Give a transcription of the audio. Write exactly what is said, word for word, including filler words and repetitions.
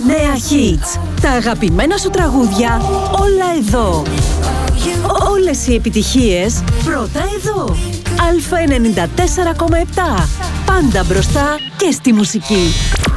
Νέα hits. Τα αγαπημένα σου τραγούδια όλα εδώ. Όλες οι επιτυχίες πρώτα εδώ. Α ενενήντα τέσσερα κόμμα επτά. Πάντα μπροστά και στη μουσική.